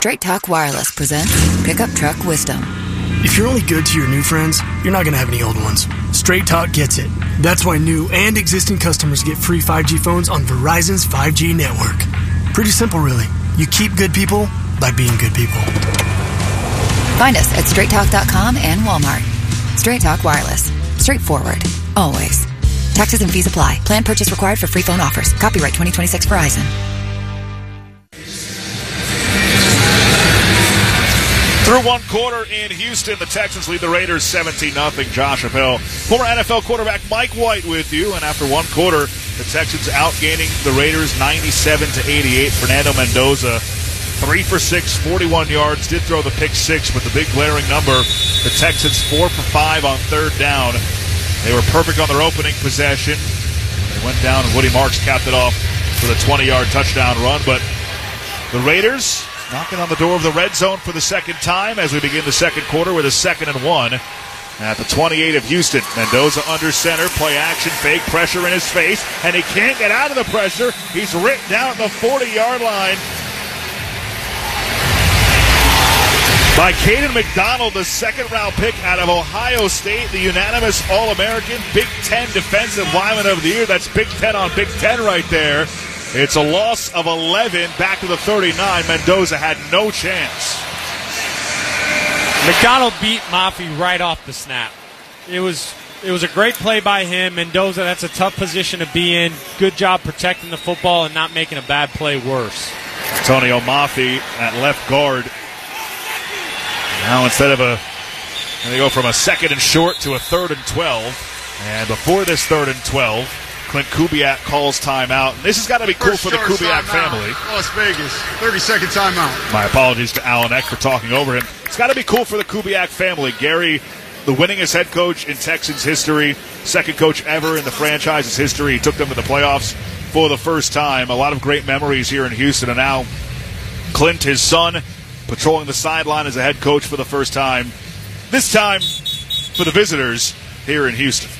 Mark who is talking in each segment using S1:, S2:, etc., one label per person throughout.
S1: Straight Talk Wireless presents Pickup Truck Wisdom.
S2: If you're only good to your new friends, you're not going to have any old ones. Straight Talk gets it. That's why new and existing customers get free 5G phones on Verizon's 5G network. Pretty simple, really. You keep good people by being good people.
S1: Find us at straighttalk.com and Walmart. Straight Talk Wireless. Straightforward. Always. Taxes and fees apply. Plan purchase required for free phone offers. Copyright 2026 Verizon.
S3: Through one quarter in Houston, the Texans lead the Raiders 17-0. Josh Appel, former NFL quarterback Mike White with you. And after one quarter, the Texans outgaining the Raiders 97-88. Fernando Mendoza, 3 for 6, 41 yards. Did throw the pick six, but the big glaring number, the Texans 4 for 5 on third down. They were perfect on their opening possession. They went down, and Woody Marks capped it off with a 20-yard touchdown run. But the Raiders knocking on the door of the red zone for the second time as we begin the second quarter with a 2nd and 1 at the 28 of Houston. Mendoza under center, play action, fake, pressure in his face, and he can't get out of the pressure. He's ripped down at the 40-yard line by Caden McDonald, the second-round pick out of Ohio State, the unanimous All-American Big Ten Defensive Lineman of the Year. That's Big Ten on Big Ten right there. It's a loss of 11 back to the 39. Mendoza had no chance.
S4: McDonald beat Mafi right off the snap. It was a great play by him. Mendoza, that's a tough position to be in. Good job protecting the football and not making a bad play worse.
S3: Antonio Mafi at left guard. Now instead of they go from a 2nd and short to a 3rd and 12. And before this 3rd and 12, Clint Kubiak calls timeout. And this has got to be cool for the Kubiak family.
S5: Las Vegas, 30-second timeout.
S3: My apologies to Alan Eck for talking over him. It's got to be cool for the Kubiak family. Gary, the winningest head coach in Texans history, second coach ever in the franchise's history. He took them to the playoffs for the first time. A lot of great memories here in Houston. And now Clint, his son, patrolling the sideline as a head coach for the first time. This time for the visitors here in Houston.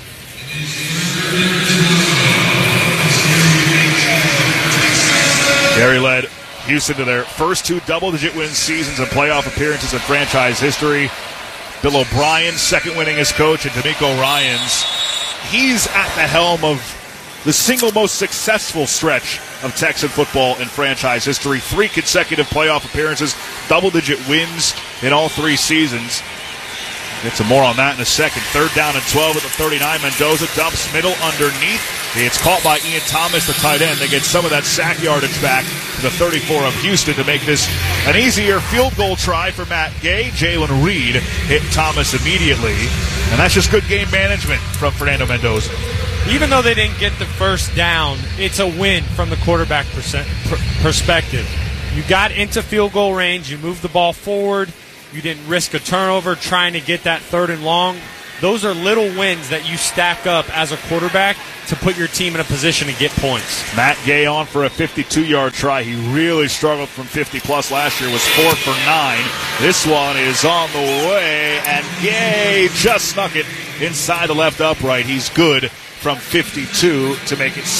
S3: Gary led Houston to their first 2 double-digit win seasons and playoff appearances in franchise history. Bill O'Brien, second winningest coach, and D'Amico Ryans. He's at the helm of the single most successful stretch of Texan football in franchise history. 3 consecutive playoff appearances, double-digit wins in all 3 seasons. Get some more on that in a second. 3rd down and 12 at the 39. Mendoza dumps middle underneath. It's caught by Ian Thomas, the tight end. They get some of that sack yardage back to the 34 of Houston to make this an easier field goal try for Matt Gay. Jalen Reed hit Thomas immediately. And that's just good game management from Fernando Mendoza.
S4: Even though they didn't get the first down, it's a win from the quarterback perspective. You got into field goal range. You moved the ball forward. You didn't risk a turnover trying to get that 3rd and long. Those are little wins that you stack up as a quarterback to put your team in a position to get points.
S3: Matt Gay on for a 52-yard try. He really struggled from 50-plus last year. Was 4 for 9. This one is on the way, and Gay just snuck it inside the left upright. He's good from 52 to make it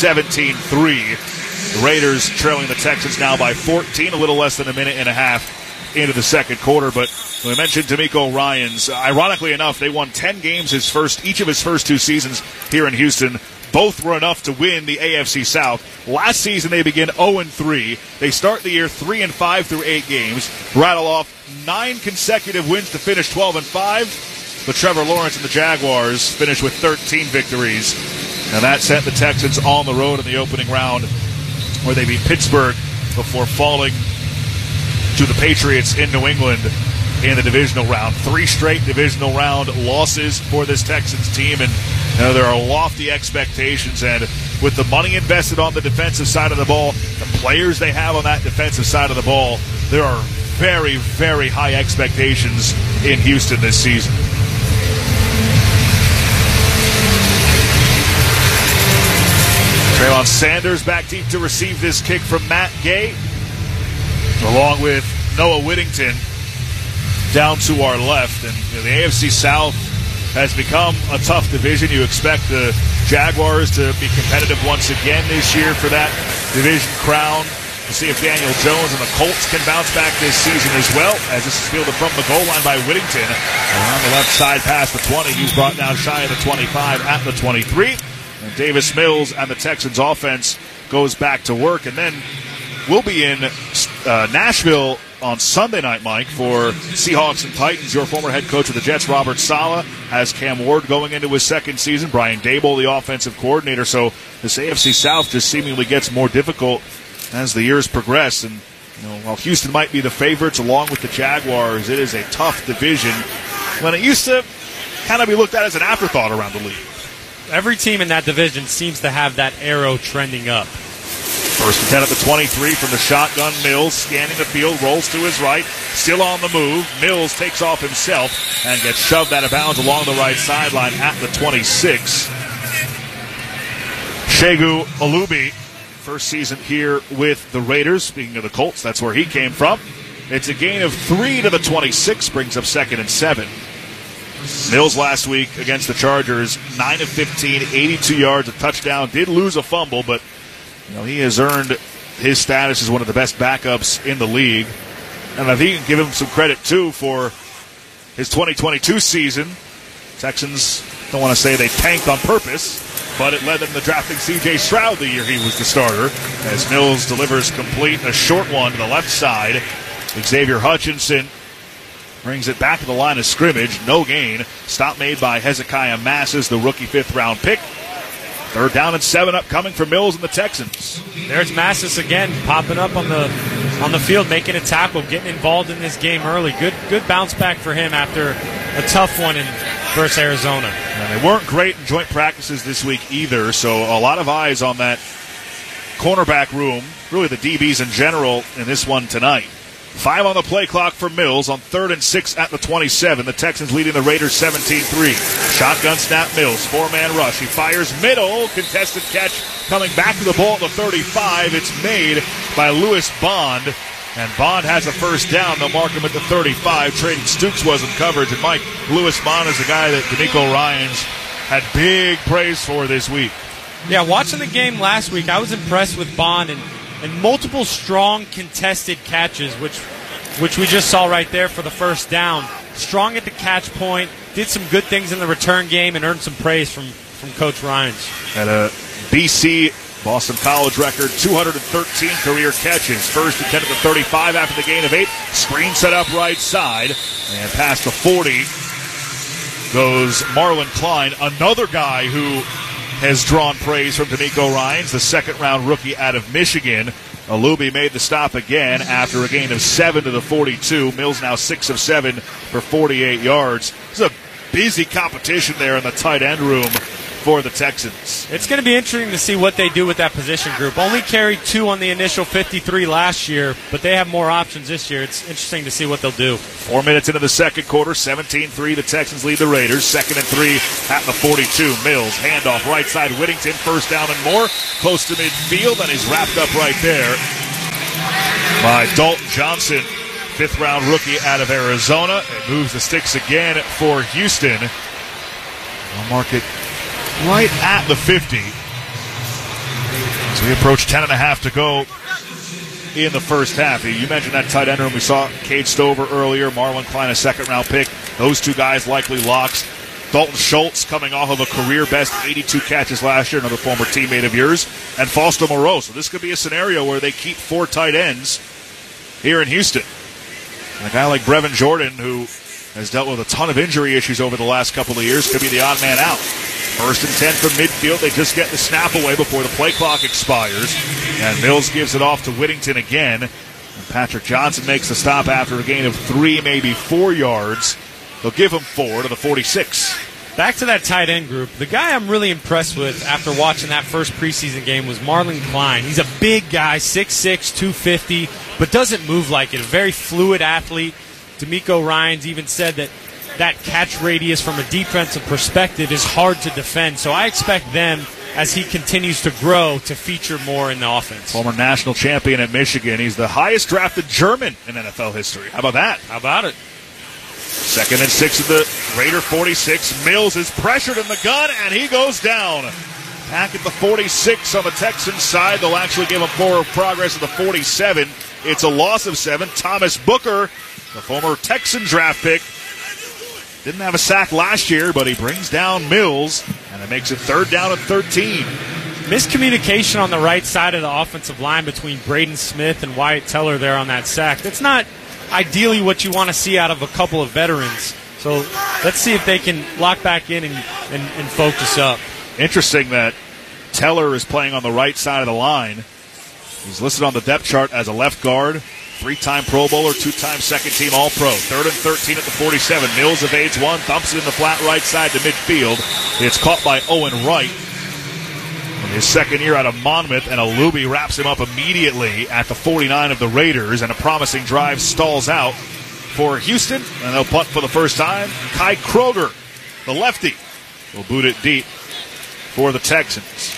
S3: 17-3. The Raiders trailing the Texans now by 14, a little less than a minute and a half into the second quarter. But we mentioned D'Amico Ryans. Ironically enough, they won 10 games each of his first 2 seasons here in Houston. Both were enough to win the AFC South. Last season they begin 0-3. They start the year 3-5 through 8 games. Rattle off 9 consecutive wins to finish 12-5. But Trevor Lawrence and the Jaguars finish with 13 victories. And that sent the Texans on the road in the opening round, where they beat Pittsburgh before falling to the Patriots in New England in the divisional round. 3 straight divisional round losses for this Texans team, and there are lofty expectations. And with the money invested on the defensive side of the ball, the players they have on that defensive side of the ball, there are very, very high expectations in Houston this season. Traylon Sanders back deep to receive this kick from Matt Gay, along with Noah Whittington down to our left. And the AFC South has become a tough division. You expect the Jaguars to be competitive once again this year for that division crown. to see if Daniel Jones and the Colts can bounce back this season as well, as this is fielded from the goal line by Whittington. Around the left side past the 20. He's brought down shy of the 25 at the 23. And Davis Mills and the Texans offense goes back to work. And then we'll be in Nashville on Sunday night, Mike, for Seahawks and Titans. Your former head coach of the Jets, Robert Saleh, has Cam Ward going into his second season. Brian Daboll, the offensive coordinator. So this AFC South just seemingly gets more difficult as the years progress. And while Houston might be the favorites along with the Jaguars, it is a tough division when it used to kind of be looked at as an afterthought around the league.
S4: Every team in that division seems to have that arrow trending up.
S3: First and 10 at the 23 from the shotgun. Mills scanning the field, rolls to his right, still on the move. Mills takes off himself and gets shoved out of bounds along the right sideline at the 26. Segun Olubi, first season here with the Raiders. Speaking of the Colts, that's where he came from. It's a gain of 3 to the 26, brings up 2nd and 7. Mills last week against the Chargers, 9 of 15, 82 yards, a touchdown. Did lose a fumble, but he has earned his status as one of the best backups in the league. And I think you can give him some credit, too, for his 2022 season. Texans, don't want to say they tanked on purpose, but it led them to drafting C.J. Stroud the year he was the starter. As Mills delivers complete, a short one to the left side. Xavier Hutchinson brings it back to the line of scrimmage. No gain. Stop made by Hezekiah Masses, the rookie 5th-round pick. 3rd down and 7 upcoming for Mills and the Texans.
S4: There's Massis again, popping up on the field, making a tackle, getting involved in this game early. Good bounce back for him after a tough one versus Arizona.
S3: And they weren't great in joint practices this week either, so a lot of eyes on that cornerback room, really the DBs in general in this one tonight. 5 on the play clock for Mills on 3rd and 6 at the 27. The Texans leading the Raiders 17-3. Shotgun snap, Mills, 4-man rush. He fires middle, contested catch coming back to the ball at the 35. It's made by Lewis Bond, and Bond has a first down. They'll mark him at the 35. Trading Stooks was in coverage, and Mike, Lewis Bond is the guy that D'Amico Ryans had big praise for this week.
S4: Yeah, watching the game last week, I was impressed with Bond and multiple strong contested catches, which we just saw right there for the first down. Strong at the catch point, did some good things in the return game, and earned some praise from Coach Ryans.
S3: At a BC Boston College record, 213 career catches. 1st and 10 at the 35 after the gain of 8. Screen set up right side, and past the 40 goes Marlon Klein, another guy who has drawn praise from D'Amico Ryans, the 2nd-round rookie out of Michigan. Olubi made the stop again after a gain of 7 to the 42. Mills now 6 of 7 for 48 yards. This is a busy competition there in the tight end room for the Texans.
S4: It's going to be interesting to see what they do with that position group. Only carried 2 on the initial 53 last year, but they have more options this year. It's interesting to see what they'll do.
S3: 4 minutes into the second quarter, 17-3. The Texans lead the Raiders. 2nd and 3 at the 42. Mills, handoff right side. Whittington, first down and more. Close to midfield, and he's wrapped up right there by Dalton Johnson, 5th-round rookie out of Arizona. It moves the sticks again for Houston. I'll mark it right at the 50. As we approach 10.5 to go in the first half. You mentioned that tight end room. We saw Cade Stover earlier, Marlon Klein, a 2nd-round pick. Those 2 guys likely locks. Dalton Schultz coming off of a career-best 82 catches last year, another former teammate of yours, and Fausto Moreau. So this could be a scenario where they keep 4 tight ends here in Houston. And a guy like Brevin Jordan, who has dealt with a ton of injury issues over the last couple of years, could be the odd man out. 1st and 10 from midfield. They just get the snap away before the play clock expires. And Mills gives it off to Whittington again. And Patrick Johnson makes the stop after a gain of 3, maybe 4 yards. They'll give him 4 to the 46.
S4: Back to that tight end group. The guy I'm really impressed with after watching that first preseason game was Marlon Klein. He's a big guy, 6'6", 250, but doesn't move like it. A very fluid athlete. D'Amico Ryans even said that catch radius from a defensive perspective is hard to defend. So I expect them, as he continues to grow, to feature more in the offense.
S3: Former national champion at Michigan. He's the highest drafted German in NFL history. How about that?
S4: How about it?
S3: 2nd and 6 of the Raider 46. Mills is pressured in the gun, and he goes down. back at the 46 on the Texans side. They'll actually give him forward progress at the 47. It's a loss of 7. Thomas Booker, the former Texan draft pick, didn't have a sack last year, but he brings down Mills, and it makes it 3rd down and 13.
S4: Miscommunication on the right side of the offensive line between Braden Smith and Wyatt Teller there on that sack. That's not ideally what you want to see out of a couple of veterans. So let's see if they can lock back in and focus up.
S3: Interesting that Teller is playing on the right side of the line. He's listed on the depth chart as a left guard, 3-time Pro Bowler, 2-time second-team All-Pro. 3rd and 13 at the 47. Mills evades one, thumps it in the flat right side to midfield. It's caught by Owen Wright in his second year out of Monmouth, and Alubi wraps him up immediately at the 49 of the Raiders, and a promising drive stalls out for Houston, and they'll punt for the first time. Kai Kroger, the lefty, will boot it deep for the Texans.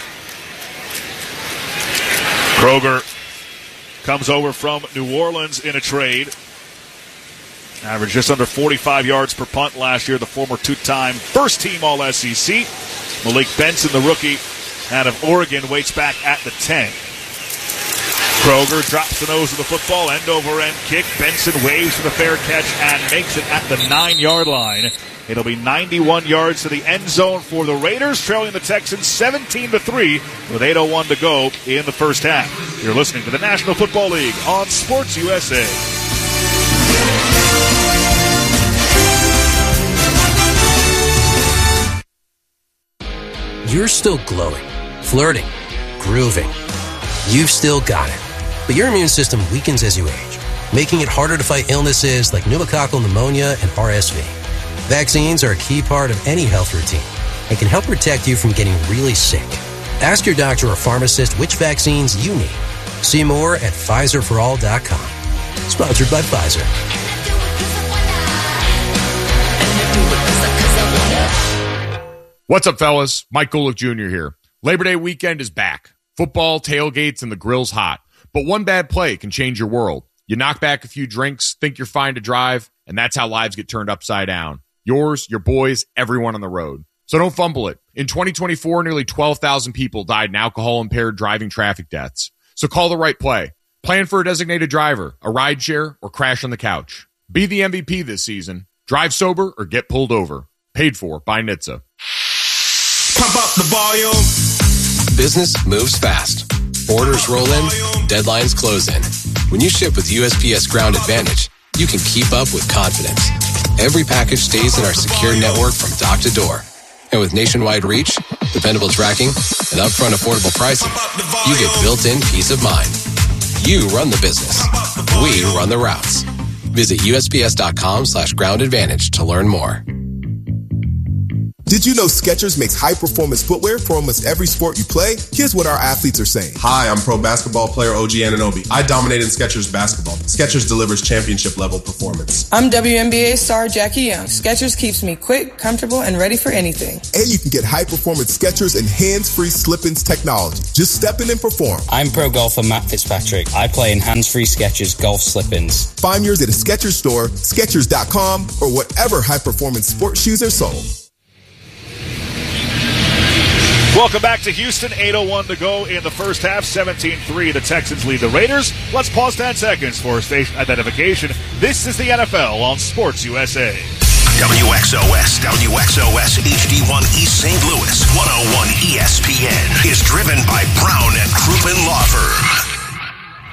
S3: Kroger comes over from New Orleans in a trade. Averaged just under 45 yards per punt last year, the former 2-time first-team All-SEC. Malik Benson, the rookie out of Oregon, waits back at the 10. Kroger drops the nose of the football, end-over-end kick. Benson waves for the fair catch and makes it at the 9-yard line. It'll be 91 yards to the end zone for the Raiders, trailing the Texans 17-3 with 8:01 to go in the first half. You're listening to the National Football League on Sports USA.
S6: You're still glowing, flirting, grooving. You've still got it. But your immune system weakens as you age, making it harder to fight illnesses like pneumococcal pneumonia and RSV. Vaccines are a key part of any health routine and can help protect you from getting really sick. Ask your doctor or pharmacist which vaccines you need. See more at PfizerForAll.com. Sponsored by Pfizer.
S7: What's up, fellas? Mike Golick Jr. here. Labor Day weekend is back. Football, tailgates, and the grill's hot. But one bad play can change your world. You knock back a few drinks, think you're fine to drive, and that's how lives get turned upside down. Yours, your boys, everyone on the road. So don't fumble it. In 2024, nearly 12,000 people died in alcohol-impaired driving traffic deaths. So call the right play. Plan for a designated driver, a rideshare, or crash on the couch. Be the MVP this season. Drive sober or get pulled over. Paid for by NHTSA.
S8: Pump up the volume.
S6: Business moves fast. Orders roll in, deadlines close in. When you ship with USPS Ground Advantage, you can keep up with confidence. Every package stays in our secure network from dock to door. And with nationwide reach, dependable tracking, and upfront affordable pricing, you get built-in peace of mind. You run the business. We run the routes. Visit USPS.com/Ground Advantage to learn more.
S9: Did you know Skechers makes high-performance footwear for almost every sport you play? Here's what our athletes are saying.
S10: Hi, I'm pro basketball player OG Anunoby. I dominate in Skechers basketball. Skechers delivers championship-level performance.
S11: I'm WNBA star Jackie Young. Skechers keeps me quick, comfortable, and ready for anything.
S9: And you can get high-performance Skechers and hands-free slip-ins technology. Just step in and perform.
S12: I'm pro golfer Matt Fitzpatrick. I play in hands-free Skechers golf slip-ins.
S9: Find yours at a Skechers store, Skechers.com, or whatever high-performance sports shoes are sold.
S3: Welcome back to Houston. 8:01 to go in the first half. 17-3. The Texans lead the Raiders. Let's pause 10 seconds for station identification. This is the NFL on Sports USA.
S8: WXOS HD1 East St. Louis 101 ESPN is driven by Brown and Crouppen Law Firm.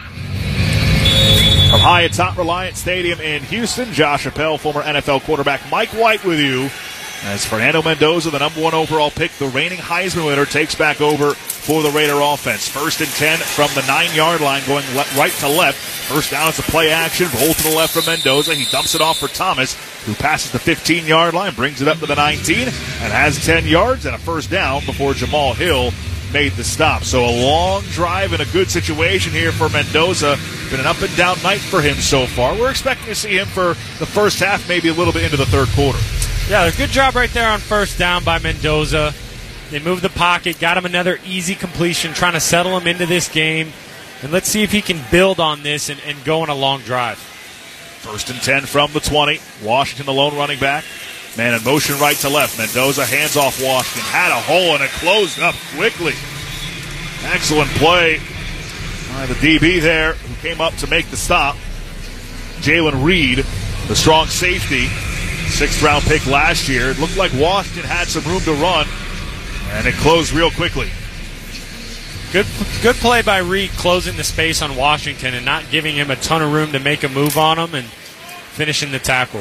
S3: From high atop Reliant Stadium in Houston, Josh Appel, former NFL quarterback Mike White with you. As Fernando Mendoza, the number 1 overall pick, the reigning Heisman winner, takes back over for the Raider offense. 1st and 10 from the 9-yard line, going right to left. First down is a play action. Roll to the left from Mendoza. He dumps it off for Thomas, who passes the 15-yard line, brings it up to the 19, and has 10 yards and a first down before Jamal Hill made the stop. So a long drive and a good situation here for Mendoza. Been an up-and-down night for him so far. We're expecting to see him for the first half, maybe a little bit into the third quarter.
S4: Yeah, a good job right there on first down by Mendoza. They moved the pocket, got him another easy completion, trying to settle him into this game. And let's see if he can build on this and go on a long drive.
S3: 1st and 10 from the 20. Washington, the lone running back. Man in motion right to left. Mendoza hands off Washington. Had a hole and it closed up quickly. Excellent play by the DB there who came up to make the stop. Jalen Reed, the strong safety, 6th round pick last year. It looked like Washington had some room to run, and it closed real quickly.
S4: Good play by Reed closing the space on Washington and not giving him a ton of room to make a move on him and finishing the tackle.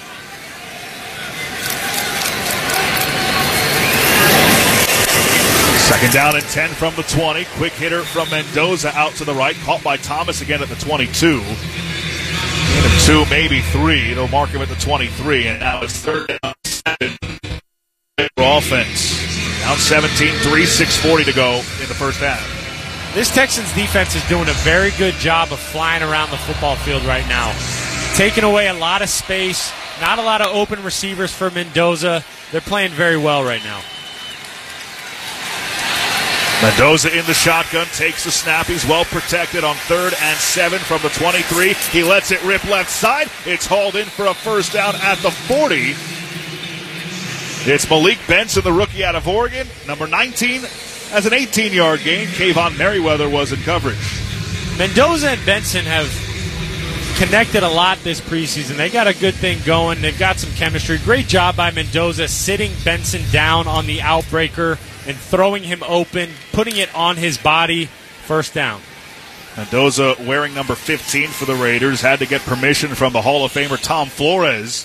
S3: Second down and 10 from the 20. Quick hitter from Mendoza out to the right. Caught by Thomas again at the 22. And 2, maybe 3. They'll mark him at the 23. And now it's 3rd down 7 for offense. Down 17-3, 6:40 to go in the first half.
S4: This Texans defense is doing a very good job of flying around the football field right now. Taking away a lot of space. Not a lot of open receivers for Mendoza. They're playing very well right now.
S3: Mendoza in the shotgun, takes the snap. He's well protected on 3rd and 7 from the 23. He lets it rip left side. It's hauled in for a first down at the 40. It's Malik Benson, the rookie out of Oregon. Number 19 has an 18-yard gain. Kayvon Merriweather was in coverage.
S4: Mendoza and Benson have connected a lot this preseason. They got a good thing going. They've got some chemistry. Great job by Mendoza sitting Benson down on the outbreaker and throwing him open, putting it on his body. First down.
S3: Mendoza wearing number 15 for the Raiders. Had to get permission from the Hall of Famer Tom Flores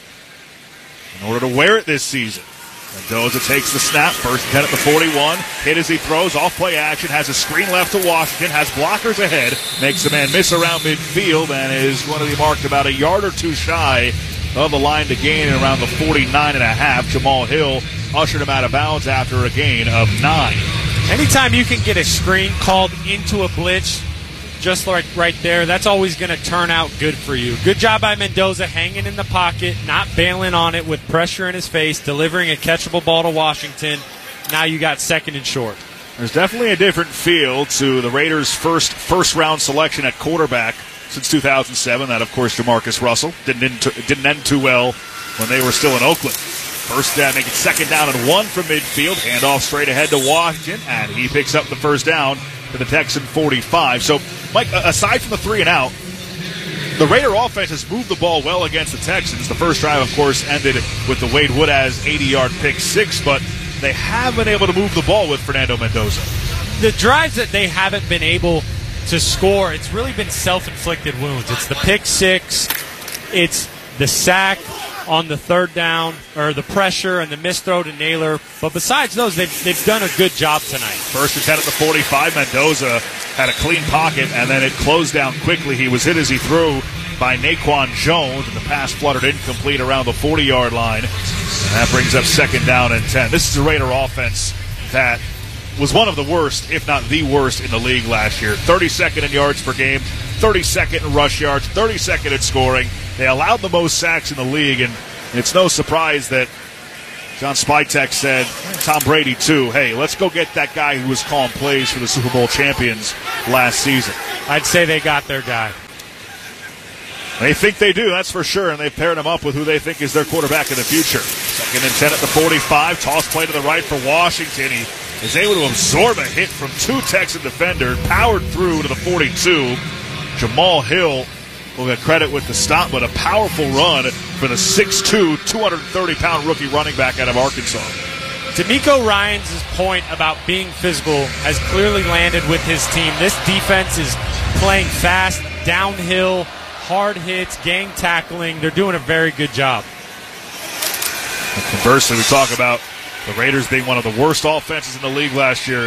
S3: in order to wear it this season. Mendoza takes the snap. First 10 at the 41. Hit as he throws. Off play action. Has a screen left to Washington. Has blockers ahead. Makes the man miss around midfield and is going to be marked about a yard or two shy of the line to gain at around the 49.5. Jamal Hill ushered him out of bounds after a gain of 9.
S4: Anytime you can get a screen called into a blitz, just like right there, that's always going to turn out good for you. Good job by Mendoza hanging in the pocket, not bailing on it with pressure in his face, delivering a catchable ball to Washington. Now you got 2nd and short.
S3: There's definitely a different feel to the Raiders' first-round selection at quarterback since 2007. That, of course, Jamarcus Russell. Didn't end too well when they were still in Oakland. First down, make it 2nd down and 1 from midfield. Handoff straight ahead to Washington, and he picks up the first down to the Texan 45. So, Mike, aside from the 3 and out, the Raider offense has moved the ball well against the Texans. The first drive, of course, ended with the Wade Woodaz 80-yard pick 6, but they have been able to move the ball with Fernando Mendoza.
S4: The drives that they haven't been able to score, it's really been self-inflicted wounds. It's the pick 6, it's the sack on the 3rd down, or the pressure and the missed throw to Naylor. But besides those, they've done a good job tonight.
S3: First and 10 at the 45. Mendoza had a clean pocket, and then it closed down quickly. He was hit as he threw by Naquan Jones, and the pass fluttered incomplete around the 40-yard line. And that brings up 2nd down and 10. This is a Raider offense that was one of the worst, if not the worst, in the league last year. 32nd in yards per game, 32nd in rush yards, 32nd in scoring. They allowed the most sacks in the league, and it's no surprise that John Spytek said, Tom Brady too, hey, let's go get that guy who was calling plays for the Super Bowl champions last season.
S4: I'd say they got their guy.
S3: They think they do, that's for sure, and they've paired him up with who they think is their quarterback in the future. 2nd and 10 at the 45. Toss play to the right for Washington. He is able to absorb a hit from 2 Texan defenders, powered through to the 42. Jamal Hill will get credit with the stop, but a powerful run for the 6'2", 230-pound rookie running back out of Arkansas.
S4: DeMeco Ryans' point about being physical has clearly landed with his team. This defense is playing fast, downhill, hard hits, gang tackling. They're doing a very good job.
S3: And conversely, we talk about the Raiders being one of the worst offenses in the league last year.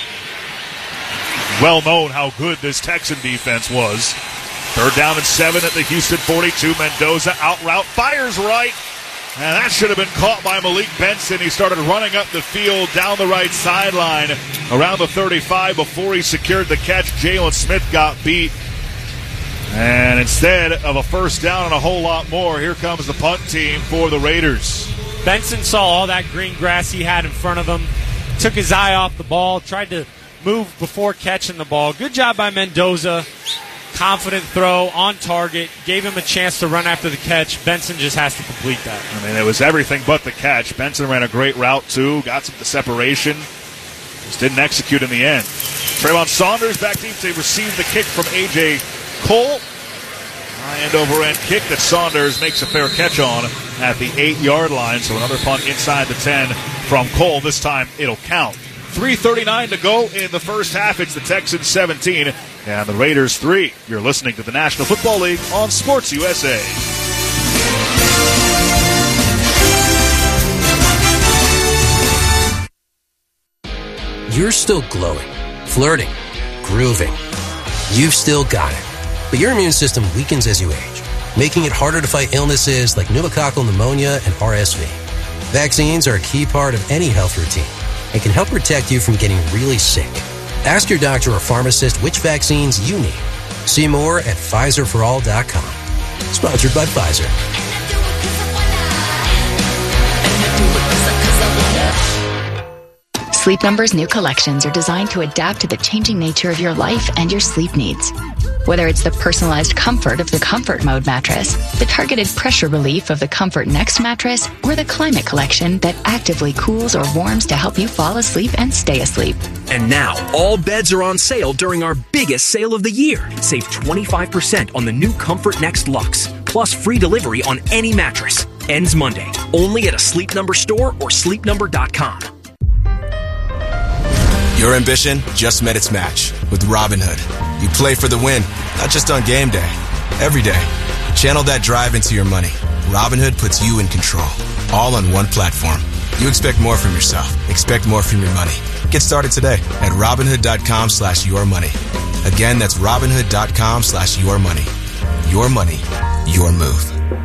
S3: Well known how good this Texan defense was. 3rd down and 7 at the Houston 42. Mendoza out route, fires right. And that should have been caught by Malik Benson. He started running up the field down the right sideline around the 35 before he secured the catch. Jalen Smith got beat. And instead of a first down and a whole lot more, here comes the punt team for the Raiders.
S4: Benson saw all that green grass he had in front of him, took his eye off the ball, tried to move before catching the ball. Good job by Mendoza. confident throw on target, gave him a chance to run after the catch. Benson just has to complete that.
S3: I mean, it was everything but the catch. Benson ran a great route, too, got some separation. Just didn't execute in the end. Trayvon Saunders back deep to receive the kick from A.J. Cole. High-end over-end kick that Saunders makes a fair catch on at the 8-yard line. So another punt inside the 10 from Cole. This time it'll count. 3:39 to go in the first half. It's the Texans 17 and the Raiders 3. You're listening to the National Football League on Sports USA.
S13: You're still glowing, flirting, grooving. You've still got it. But your immune system weakens as you age, making it harder to fight illnesses like pneumococcal pneumonia and RSV. Vaccines are a key part of any health routine and can help protect you from getting really sick. Ask your doctor or pharmacist which vaccines you need. See more at PfizerForAll.com. Sponsored by Pfizer.
S14: Sleep Number's new collections are designed to adapt to the changing nature of your life and your sleep needs. Whether it's the personalized comfort of the Comfort Mode mattress, the targeted pressure relief of the Comfort Next mattress, or the Climate Collection that actively cools or warms to help you fall asleep and stay asleep.
S15: And now, all beds are on sale during our biggest sale of the year. Save 25% on the new Comfort Next Luxe, plus free delivery on any mattress. Ends Monday, only at a Sleep Number store or sleepnumber.com.
S16: Your ambition just met its match with Robinhood. You play for the win, not just on game day. Every day. Channel that drive into your money. Robinhood puts you in control, all on one platform. You expect more from yourself. Expect more from your money. Get started today at Robinhood.com/yourmoney. Again, that's Robinhood.com/yourmoney. Your money, your move.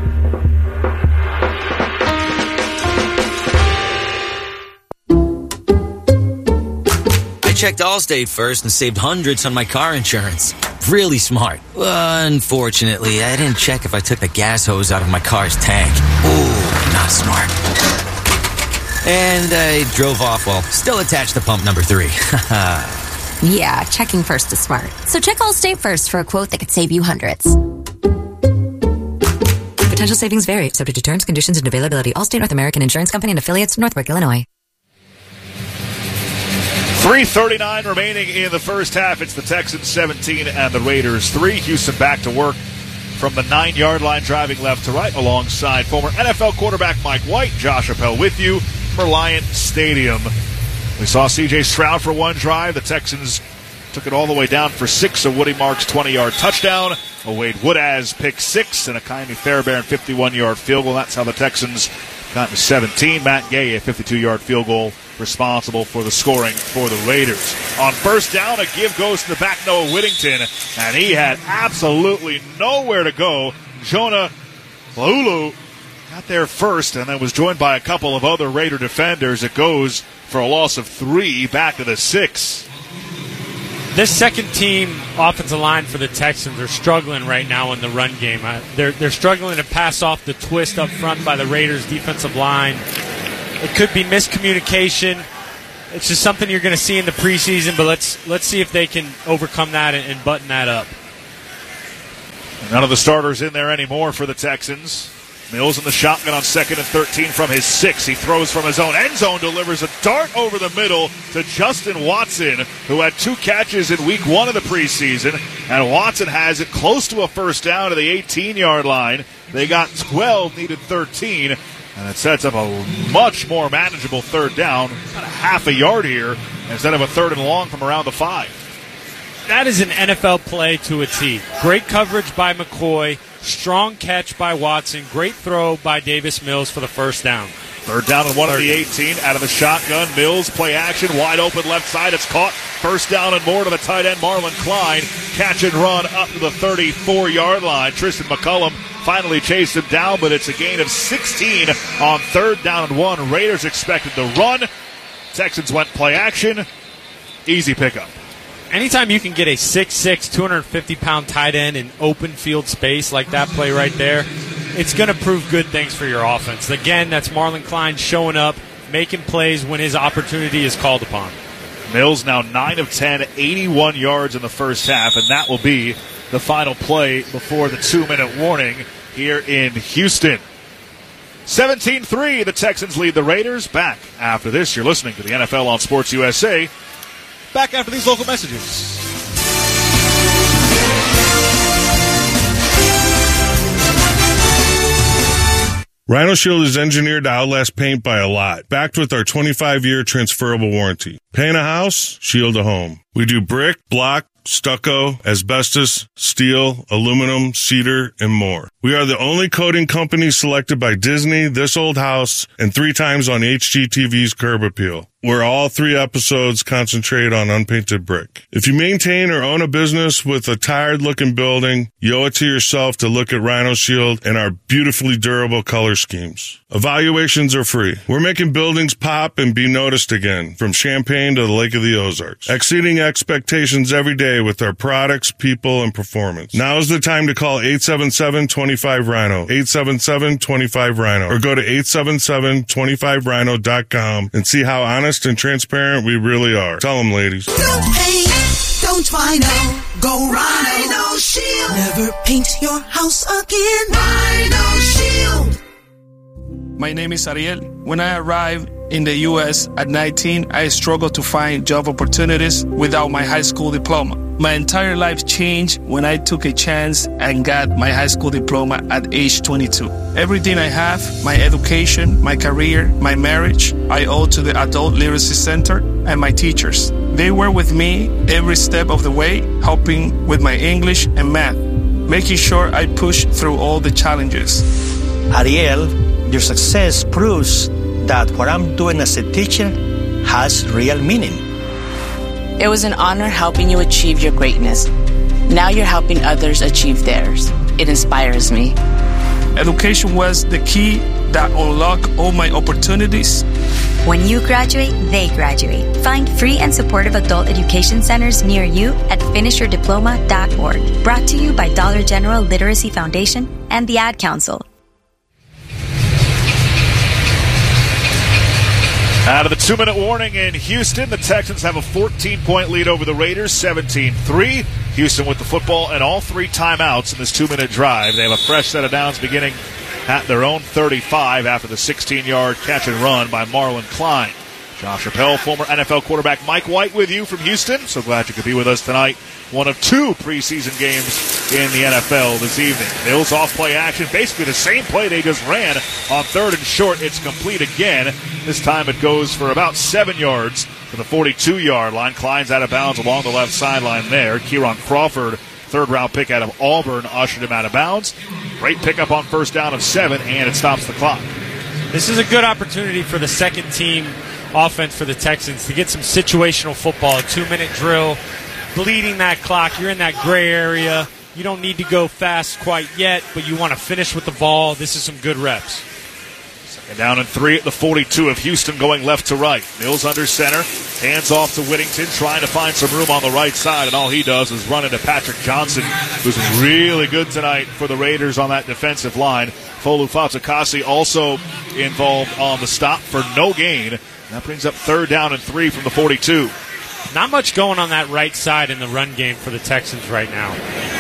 S17: I checked Allstate first and saved hundreds on my car insurance. Really smart. Unfortunately, I didn't check if I took the gas hose out of my car's tank. Ooh, not smart. And I drove off while still attached to pump number 3.
S18: Yeah, checking first is smart. So check Allstate first for a quote that could save you hundreds.
S19: Potential savings vary, subject to terms, conditions, and availability. Allstate North American Insurance Company and affiliates, Northbrook, Illinois.
S3: 3:39 remaining in the first half. It's the Texans 17 and the Raiders 3. Houston back to work from the 9-yard line, driving left to right alongside former NFL quarterback Mike White. Josh Appel with you from Reliant Stadium. We saw C.J. Stroud for one drive. The Texans took it all the way down for 6. A Woody Marks 20-yard touchdown. A Wade Woodaz pick 6 and a Kaimi Fairbairn 51-yard field goal. That's how the Texans got to 17. Matt Gay, a 52-yard field goal, responsible for the scoring for the Raiders. On first down, a give goes to the back, Noah Whittington, and he had absolutely nowhere to go. Jonah Laulu got there first and then was joined by a couple of other Raider defenders. It goes for a loss of 3 back to the 6.
S4: This second team offensive line for the Texans are struggling right now in the run game. They're struggling to pass off the twist up front by the Raiders' defensive line. It could be miscommunication. It's just something you're going to see in the preseason, but let's see if they can overcome that and button that up.
S3: None of the starters in there anymore for the Texans. Mills in the shotgun on 2nd and 13 from his 6. He throws from his own end zone, delivers a dart over the middle to Justin Watson, who had 2 catches in week 1 of the preseason. And Watson has it close to a first down to the 18-yard line. They got 12, needed 13. And it sets up a much more manageable third down, about a half a yard here, instead of a 3rd and long from around the 5.
S4: That is an NFL play to a T. Great coverage by McCoy. Strong catch by Watson. Great throw by Davis Mills for the first down.
S3: 3rd down and 1 at the 18. Out of the shotgun. Mills, play action. Wide open left side. It's caught. First down and more to the tight end, Marlon Klein. Catch and run up to the 34-yard line. Tristan McCullum finally chased him down, but it's a gain of 16 on 3rd down and 1. Raiders expected the run. Texans went play action. Easy pickup.
S4: Anytime you can get a 6'6", 250-pound tight end in open field space like that play right there, it's going to prove good things for your offense. Again, that's Marlon Klein showing up, making plays when his opportunity is called upon.
S3: Mills now 9 of 10, 81 yards in the first half, and that will be the final play before the 2-minute warning here in Houston. 17-3, the Texans lead the Raiders. Back after this, you're listening to the NFL on Sports USA. Back after these local messages.
S20: Rhino Shield is engineered to outlast paint by a lot, backed with our 25-year transferable warranty. Paint a house, shield a home. We do brick, block, stucco, asbestos, steel, aluminum, cedar, and more. We are the only coating company selected by Disney, This Old House, and 3 times on HGTV's Curb Appeal, where all 3 episodes concentrate on unpainted brick. If you maintain or own a business with a tired-looking building, you owe it to yourself to look at Rhino Shield and our beautifully durable color schemes. Evaluations are free. We're making buildings pop and be noticed again, from Champaign to the Lake of the Ozarks, exceeding expectations every day with our products, people, and performance. Now is the time to call 877-25-RHINO, 877-25-RHINO, or go to 877-25rhino.com and see how honest and transparent we really are. Tell them, ladies.
S21: Don't paint, don't Rhino, go Rhino Shield. Never paint your house again. Rhino Shield.
S22: My name is Ariel. When I arrived in the U.S. at 19, I struggled to find job opportunities without my high school diploma. My entire life changed when I took a chance and got my high school diploma at age 22. Everything I have, my education, my career, my marriage, I owe to the Adult Literacy Center and my teachers. They were with me every step of the way, helping with my English and math, making sure I pushed through all the challenges.
S23: Ariel, your success proves that what I'm doing as a teacher has real meaning.
S24: It was an honor helping you achieve your greatness. Now you're helping others achieve theirs. It inspires me.
S22: Education was the key that unlocked all my opportunities.
S25: When you graduate, they graduate. Find free and supportive adult education centers near you at finishyourdiploma.org. Brought to you by Dollar General Literacy Foundation and the Ad Council.
S3: Out of the 2-minute warning in Houston, the Texans have a 14-point lead over the Raiders, 17-3. Houston with the football and all 3 timeouts in this 2-minute drive. They have a fresh set of downs beginning at their own 35 after the 16-yard catch and run by Marlon Klein. Josh Appel, former NFL quarterback Mike White with you from Houston. So glad you could be with us tonight. One of 2 preseason games in the NFL this evening. Mills off play action, basically the same play they just ran on 3rd and short. It's complete again. This time it goes for about 7 yards to the 42-yard line. Klein's out of bounds along the left sideline there. Kieron Crawford, 3rd-round pick out of Auburn, ushered him out of bounds. Great pickup on 1st down of 7, and it stops the clock.
S4: This is a good opportunity for the second team offense for the Texans to get some situational football, a 2-minute drill, bleeding that clock. You're in that gray area. You don't need to go fast quite yet, but you want to finish with the ball. This is some good reps.
S3: And down and 3 at the 42 of Houston, going left to right. Mills under center, hands off to Whittington, trying to find some room on the right side, and all he does is run into Patrick Johnson, who's really good tonight for the Raiders on that defensive line. Folu Fatukasi also involved on the stop for no gain. That brings up 3rd down and 3 from the 42.
S4: Not much going on that right side in the run game for the Texans right now.